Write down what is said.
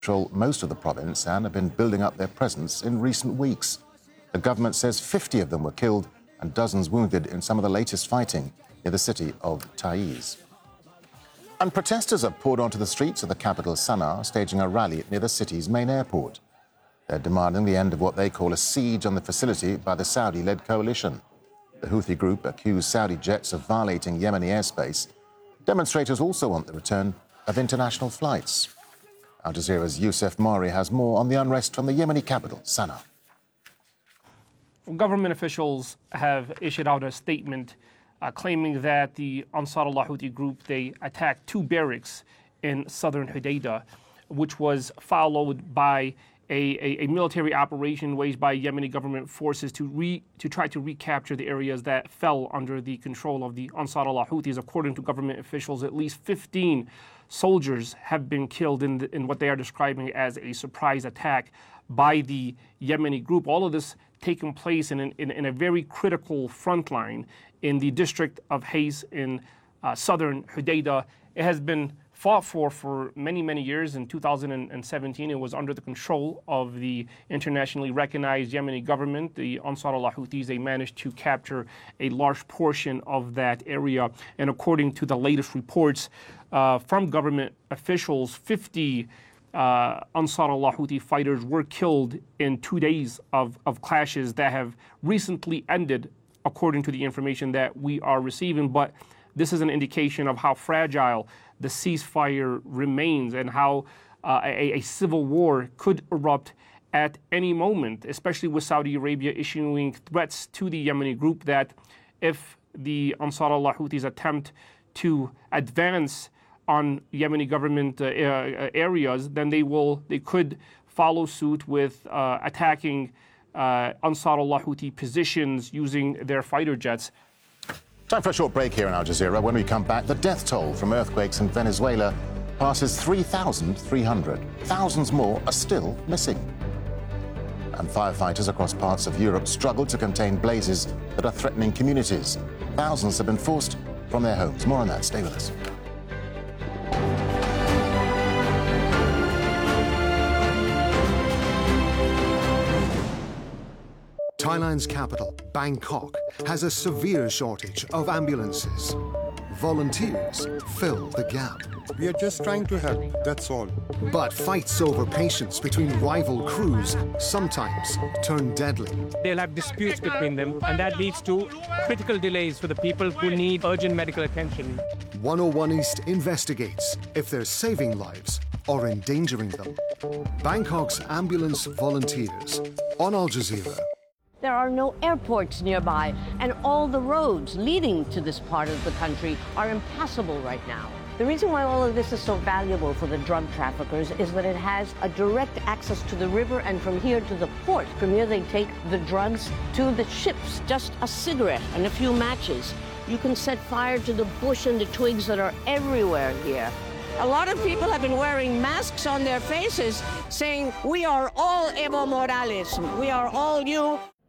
control most of the province and have been building up their presence in recent weeks. The government says 50 of them were killed and dozens wounded in some of the latest fighting near the city of Taiz. And protesters have poured onto the streets of the capital, Sana'a, staging a rally near the city's main airport. They're demanding the end of what they call a siege on the facility by the Saudi-led coalition. The Houthi group accused Saudi jets of violating Yemeni airspace. Demonstrators also want the return of international flights. Al Jazeera's Youssef Mari has more on the unrest from the Yemeni capital, Sana'a. Government officials have issued out a statement claiming that the Ansarullah Houthi group, they attacked 2 barracks in southern Hodeidah, which was followed by a military operation waged by Yemeni government forces to try to recapture the areas that fell under the control of the Ansarullah Houthis. According to government officials, at least 15 soldiers have been killed in what they are describing as a surprise attack by the Yemeni group. All of this taking place in a very critical front line in the district of Hais in southern Hodeidah. It has been fought for many, many years. In 2017, it was under the control of the internationally recognized Yemeni government, the Ansarullah Houthis. They managed to capture a large portion of that area. And according to the latest reports from government officials, 50 Ansarullah Houthi fighters were killed in 2 days of clashes that have recently ended, according to the information that we are receiving. But this is an indication of how fragile the ceasefire remains and how a civil war could erupt at any moment, especially with Saudi Arabia issuing threats to the Yemeni group that if the Ansarullah Houthis attempt to advance on Yemeni government areas, then they could follow suit with attacking Ansarullah Houthi positions using their fighter jets. Time for a short break here in Al Jazeera. When we come back, the death toll from earthquakes in Venezuela passes 3,300. Thousands more are still missing. And firefighters across parts of Europe struggle to contain blazes that are threatening communities. Thousands have been forced from their homes. More on that. Stay with us. Thailand's capital, Bangkok, has a severe shortage of ambulances. Volunteers fill the gap. We are just trying to help, that's all. But fights over patients between rival crews sometimes turn deadly. They'll have disputes between them, and that leads to critical delays for the people who need urgent medical attention. 101 East investigates if they're saving lives or endangering them. Bangkok's ambulance volunteers on Al Jazeera. There are no airports nearby, and all the roads leading to this part of the country are impassable right now. The reason why all of this is so valuable for the drug traffickers is that it has a direct access to the river and from here to the port. From here they take the drugs to the ships. Just a cigarette and a few matches. You can set fire to the bush and the twigs that are everywhere here. A lot of people have been wearing masks on their faces saying, "We are all Evo Morales. We are all you."